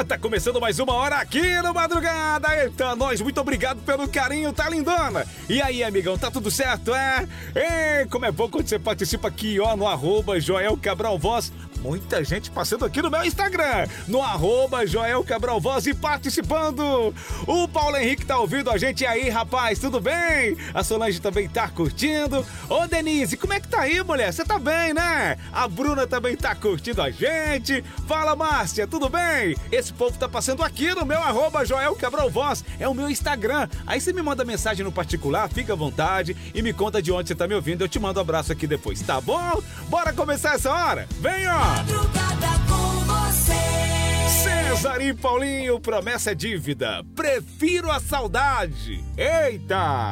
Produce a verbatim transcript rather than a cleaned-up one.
tá começando mais uma hora aqui no Madrugada. Eita, nós, muito obrigado pelo carinho, tá lindona? E aí, amigão, tá tudo certo, é? Ei, como é bom quando você participa aqui, ó, no arroba Joel Cabral Voz. Muita gente passando aqui no meu Instagram, no arroba Joel Cabral Voz e participando. O Paulo Henrique tá ouvindo a gente aí, rapaz, tudo bem? A Solange também tá curtindo. Ô, Denise, como é que tá aí, mulher? Você tá bem, né? A Bruna também tá curtindo a gente. Fala, Márcia, tudo bem? Esse povo tá passando aqui no meu arroba Joel Cabral Voz, é o meu Instagram. Aí você me manda mensagem no particular, fica à vontade e me conta de onde você tá me ouvindo. Eu te mando um abraço aqui depois, tá bom? Bora começar essa hora? Vem, ó! Madrugada com você. César e Paulinho, promessa é dívida. Prefiro a saudade. Eita!